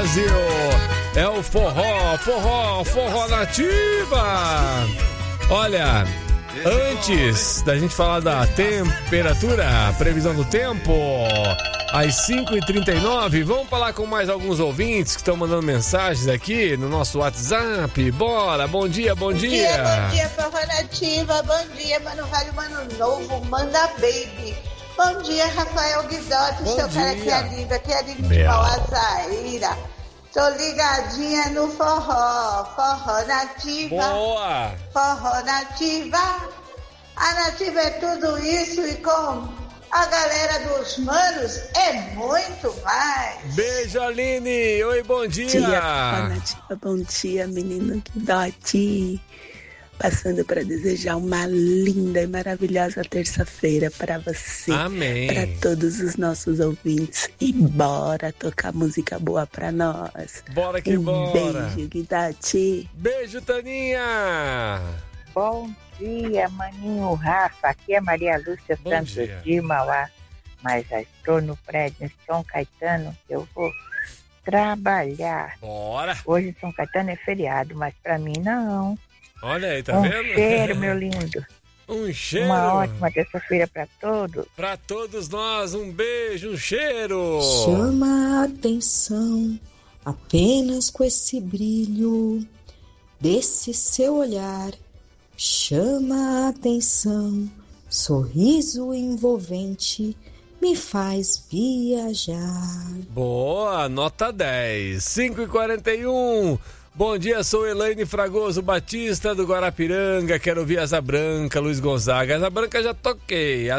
Brasil. É o forró nativa. Olha, antes da gente falar da temperatura, previsão do tempo, às 5h39, vamos falar com mais alguns ouvintes que estão mandando mensagens aqui no nosso WhatsApp. Bora, bom dia. Bom dia, forró nativa. Bom dia, Mano Velho, Mano Novo, Manda Baby. Bom dia, Rafael Guidotti, seu cara que é lindo de Mauazaíra. Tô ligadinha no forró nativa. Boa! Forró nativa. A nativa é tudo isso e com a galera dos manos é muito mais. Beijo, Aline. Oi, bom dia. Bom dia, menino Guidotti. Passando para desejar uma linda e maravilhosa terça-feira para você. Amém. Para todos os nossos ouvintes. E bora tocar música boa para nós. Bora que bora. Beijo, Guidotti. Beijo, Taninha. Bom dia, maninho Rafa. Aqui é Maria Lúcia Santos de Mauá. Mas já estou no prédio em São Caetano. Eu vou trabalhar. Bora. Hoje em São Caetano é feriado, mas para mim não. Olha aí, tá vendo? Um cheiro, meu lindo. Um cheiro. Uma ótima terça-feira para todos. Para todos nós, um beijo, um cheiro. Chama a atenção apenas com esse brilho desse seu olhar. Chama a atenção, sorriso envolvente me faz viajar. Boa, nota 10. 5h41. Bom dia, sou Elaine Fragoso Batista do Guarapiranga, quero ouvir Asa Branca, Luiz Gonzaga. Asa Branca já toquei.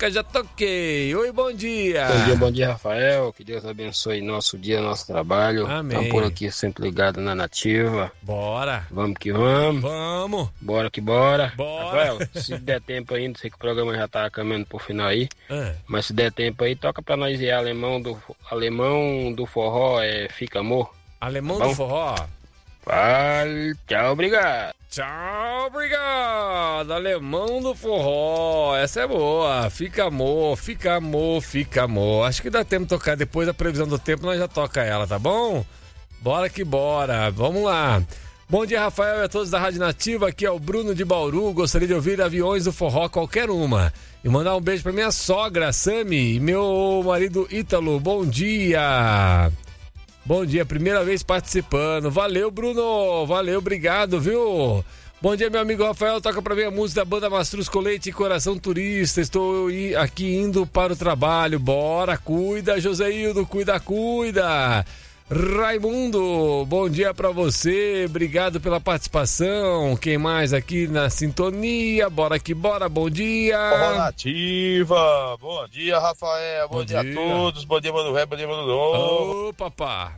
Oi, bom dia. Bom dia, Rafael. Que Deus abençoe nosso dia, nosso trabalho. Amém. Estamos por aqui sempre ligados na Nativa. Bora. Vamos que vamos. Vamos. Bora que bora. Bora. Rafael, se der tempo ainda, sei que o programa já tá caminhando pro final aí. Mas se der tempo aí, toca pra nós ir alemão do forró, Fica Amor. Alemão do forró? Vale, tchau, obrigado. Tchau, obrigado. Alemão do forró. Essa é boa. Fica amor. Acho que dá tempo de tocar depois da previsão do tempo, nós já toca ela, tá bom? Bora que bora. Vamos lá. Bom dia, Rafael e a todos da Rádio Nativa. Aqui é o Bruno de Bauru. Gostaria de ouvir Aviões do Forró, qualquer uma. E mandar um beijo pra minha sogra, Sami, e meu marido Ítalo. Bom dia. Bom dia, primeira vez participando. Valeu, Bruno. Valeu, obrigado, viu? Bom dia, meu amigo Rafael. Toca pra mim a música da banda Mastruz Colete e Coração Turista. Estou aqui indo para o trabalho. Bora, cuida, Joséildo. Cuida. Raimundo, bom dia pra você. Obrigado pela participação. Quem mais aqui na sintonia? Bora que bora. Bom dia. Forró Nativa. Bom dia, Rafael. Bom dia a todos. Bom dia, Mano Velho. Bom dia, Mano Novo. Ô, papá.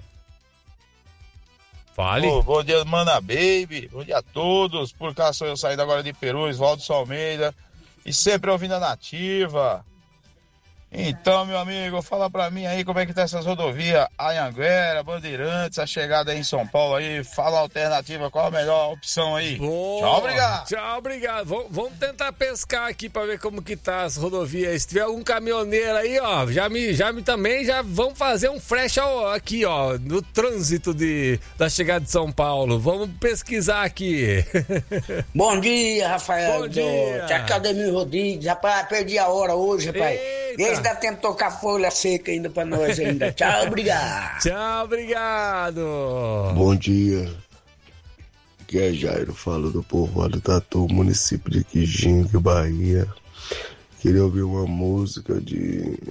Fale. Bom dia, Mana Baby. Bom dia a todos. Por cá sou eu saindo agora de Perus, Valdo Almeida. E sempre ouvindo a Nativa. Então, meu amigo, fala pra mim aí como é que tá essas rodovias, Anhanguera, Bandeirantes, a chegada aí em São Paulo aí, fala a alternativa, qual a melhor opção aí? Boa. Tchau, obrigado. Vamos tentar pescar aqui pra ver como que tá as rodovias. Se tiver algum caminhoneiro aí, ó, já vamos fazer um flash aqui, ó, no trânsito da chegada de São Paulo. Vamos pesquisar aqui. Bom dia, Rafael. Bom dia. Aqui é Ademir Rodrigues, rapaz, perdi a hora hoje, rapaz. Eita. Dá tempo de tocar folha seca ainda pra nós ainda. Tchau, obrigado. Tchau, obrigado. Bom dia. Aqui é Jairo, falo do povoado Tatu, município de Quijingue, Bahia. Queria ouvir uma música de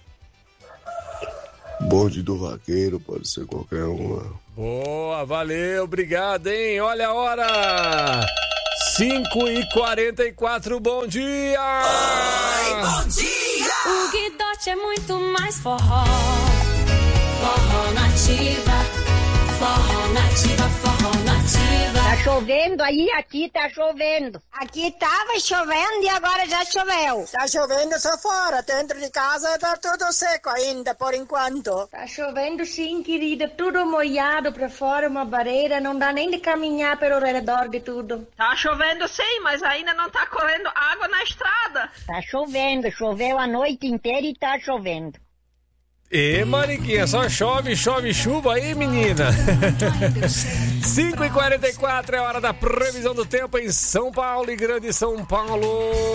Bonde do Vaqueiro, pode ser qualquer uma. Boa, valeu, obrigado, hein? Olha a hora. 5h44, bom dia! Oi, bom dia! O Guidotti é muito mais forró. Forró nativa, forró nativa, forró nativa. Tá chovendo aí, aqui tá chovendo. Aqui tava chovendo e agora já choveu. Tá chovendo só fora, dentro de casa tá tudo seco ainda, por enquanto. Tá chovendo sim, querida, tudo molhado pra fora, uma barreira, não dá nem de caminhar pelo redor de tudo. Tá chovendo sim, mas ainda não tá correndo água na estrada. Tá chovendo, choveu a noite inteira e tá chovendo. E Mariquinha, só chove, chuva aí, menina. 5h44 é hora da previsão do tempo em São Paulo e Grande São Paulo.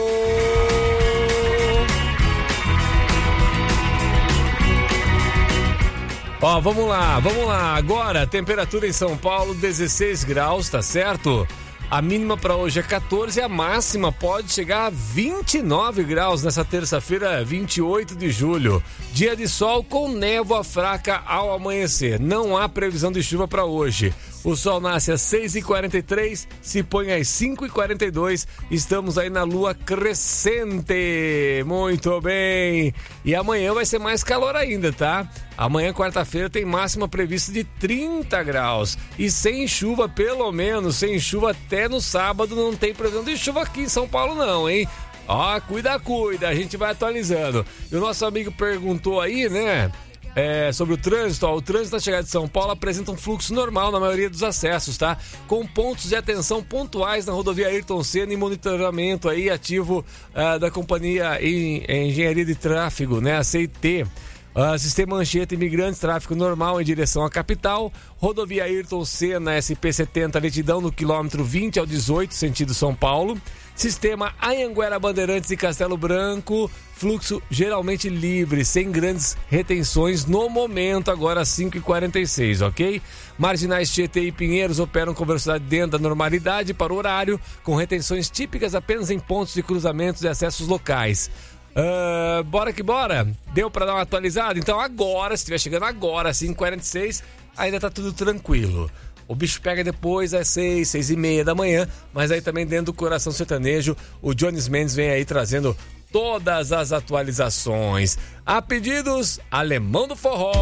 Ó, vamos lá. Agora, temperatura em São Paulo, 16 graus, tá certo? A mínima para hoje é 14 e a máxima pode chegar a 29 graus nessa terça-feira, 28 de julho. Dia de sol com névoa fraca ao amanhecer. Não há previsão de chuva para hoje. O sol nasce às 6h43, se põe às 5h42. Estamos aí na lua crescente. Muito bem. E amanhã vai ser mais calor ainda, tá? Amanhã, quarta-feira, tem máxima prevista de 30 graus. E sem chuva, pelo menos, sem chuva até no sábado, não tem previsão de chuva aqui em São Paulo não, hein? Ó, cuida, a gente vai atualizando. E o nosso amigo perguntou aí, né? Sobre o trânsito, ó, o trânsito na chegada de São Paulo apresenta um fluxo normal na maioria dos acessos, tá? Com pontos de atenção pontuais na rodovia Ayrton Senna e monitoramento aí ativo da companhia em Engenharia de Tráfego, né? A CIT. Sistema Anchieta Imigrantes, tráfego normal em direção à capital. Rodovia Ayrton Senna, SP-70, lentidão no quilômetro 20 ao 18, sentido São Paulo. Sistema Anhanguera Bandeirantes e Castelo Branco, fluxo geralmente livre, sem grandes retenções no momento, agora 5h46, ok? Marginais Tietê e Pinheiros operam com velocidade dentro da normalidade para o horário, com retenções típicas apenas em pontos de cruzamentos e acessos locais. Bora que bora. Deu pra dar uma atualizada? Então agora, se estiver chegando agora, 5h46, ainda tá tudo tranquilo. O bicho pega depois às 6h30 da manhã, mas aí também dentro do Coração Sertanejo, o Jones Mendes vem aí trazendo todas as atualizações. A pedidos, Alemão do Forró.